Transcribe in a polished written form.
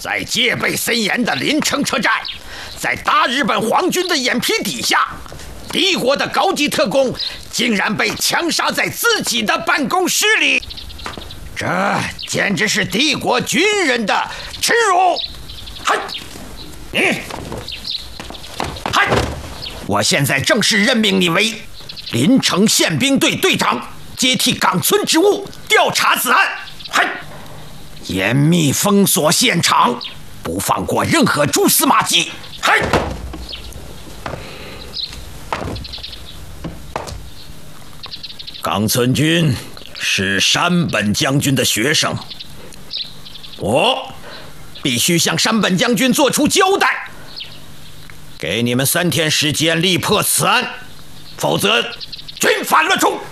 在戒备森严的临城车站，在大日本皇军的眼皮底下，敌国的高级特工竟然被枪杀在自己的办公室里，这简直是帝国军人的耻辱！嗨，嗨！我现在正式任命你为临城宪兵队队长，接替冈村职务，调查此案。嗨，严密封锁现场，不放过任何蛛丝马迹。嗨！冈村君是山本将军的学生，我必须向山本将军做出交代。给你们3天时间力破此案，否则军法论处。